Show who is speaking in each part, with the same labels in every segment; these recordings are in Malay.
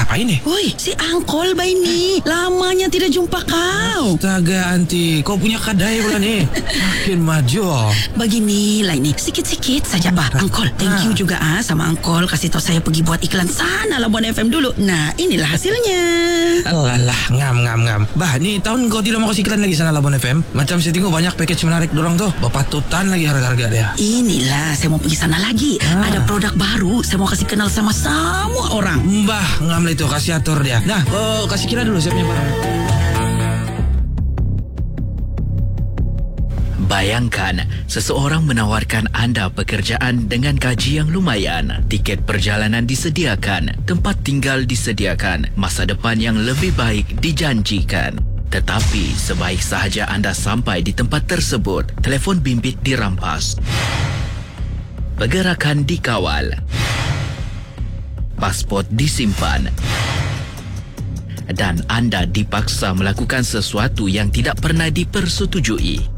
Speaker 1: ngapain ni?
Speaker 2: Oi, si Angkol bay ni. Lamanya tidak jumpa kau.
Speaker 1: Astaga, Aunty. Kau punya kedai pula ni. Makin maju.
Speaker 2: Beginilah ini. Sikit-sikit saja, Bah. Angkol, thank you juga sama Angkol. Kasih tahu saya pergi buat iklan sana Labuan FM dulu. Nah, inilah hasilnya.
Speaker 1: Alah, ngam. Bah, ni tahun kau tidak mau kasih iklan lagi sana Labuan FM? Macam saya tengok banyak package menarik dorang tu. Berpatutan lagi harga-harga dia.
Speaker 2: Inilah, saya mau pergi sana lagi. Ada produk baru. Saya mau kasih kenal sama semua orang.
Speaker 1: Bah, ngam lah itu. Kasih atur dia. Nah, kasih kira dulu saya punya barang.
Speaker 3: Bayangkan, seseorang menawarkan anda pekerjaan dengan gaji yang lumayan, tiket perjalanan disediakan, tempat tinggal disediakan, masa depan yang lebih baik dijanjikan. Tetapi sebaik sahaja anda sampai di tempat tersebut, telefon bimbit dirampas, pergerakan dikawal, pasport disimpan, dan anda dipaksa melakukan sesuatu yang tidak pernah dipersetujui.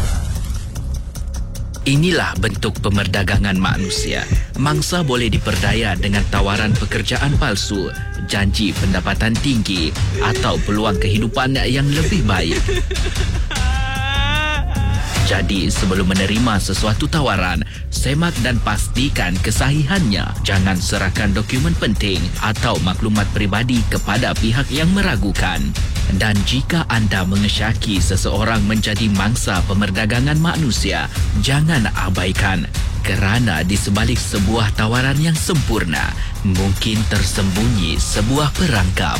Speaker 3: Inilah bentuk pemerdagangan manusia. Mangsa boleh diperdaya dengan tawaran pekerjaan palsu, janji pendapatan tinggi atau peluang kehidupan yang lebih baik. Jadi, sebelum menerima sesuatu tawaran, semak dan pastikan kesahihannya. Jangan serahkan dokumen penting atau maklumat peribadi kepada pihak yang meragukan. Dan jika anda mengesyaki seseorang menjadi mangsa pemerdagangan manusia, jangan abaikan. Kerana di sebalik sebuah tawaran yang sempurna, mungkin tersembunyi sebuah perangkap.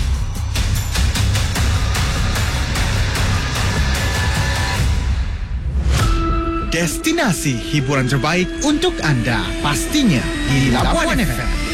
Speaker 4: Destinasi hiburan terbaik untuk anda pastinya di Labuan FM.